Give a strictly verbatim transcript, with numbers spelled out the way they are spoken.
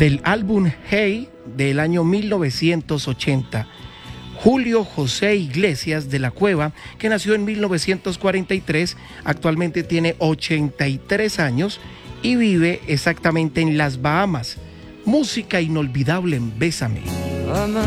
del álbum Hey del año mil novecientos ochenta. Julio José Iglesias de la Cueva, que nació en mil novecientos cuarenta y tres, actualmente tiene ochenta y tres años y vive exactamente en las Bahamas. Música inolvidable en Bésame.